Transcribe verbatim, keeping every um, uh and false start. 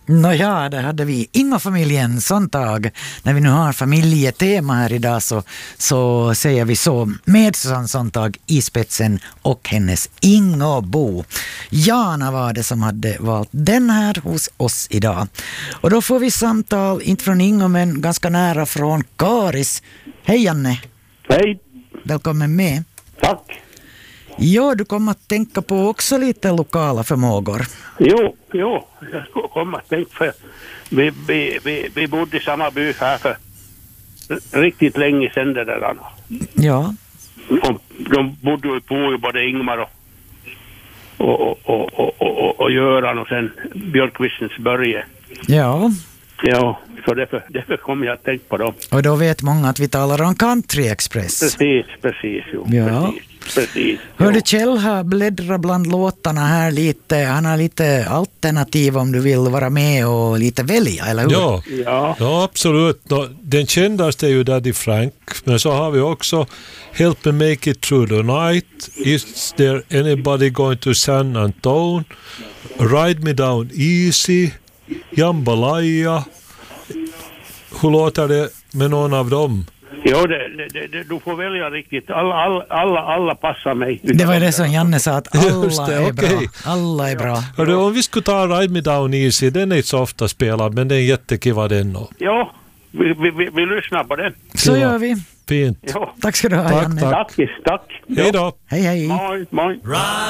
Nåja, det hade vi Ingo-familjen Sontag. När vi nu har familjetema här idag så, så säger vi så med Susanne Sontag i spetsen och hennes Ingo-bo. Jana var det som hade valt den här hos oss idag. Och då får vi samtal, inte från Ingo men ganska nära från Karis. Hej Janne. Hej. Välkommen med. Tack. Ja, du kommer att tänka på också lite lokala förmågor. Jo, jo, jag kommer att tänka för vi, vi, vi, vi bodde i samma by här för riktigt länge sedan det där. Ja. Och de bodde ju på både Ingmar och, och, och, och, och, och, och Göran och sen Björkvistens Börje. Ja. Ja, så därför, därför kommer jag att tänka på dem. Och då vet många att vi talar om Country Express. Precis, precis. Jo, ja. Precis, precis. Hörde Kjell har bläddrat bland låtarna här lite. Han har lite alternativ om du vill vara med och lite välja, eller hur? Ja, ja. ja absolut. Den kändaste är ju Daddy Frank. Men så har vi också Help Me Make It Through the Night. Is there anybody going to San Antone? Ride Me Down Easy. Jambalaya. Hur låter det med någon av dem? Jo, det, det, det, du får välja riktigt. Alla, alla, alla, alla passar mig. Det var det som Janne sa, att alla det, är okay. bra. Alla är bra. Hörde, om vi skulle ta Ride Me Down Easy, den är inte så ofta spelad, men den är jättekiva den. Och. Ja, vi, vi, vi, vi lyssnar på den. Så ja. Gör vi. Fint. Ja. Tack ska du ha, tack, Janne. Tack, tack. Hej då. Hej, hej. Moi, moi.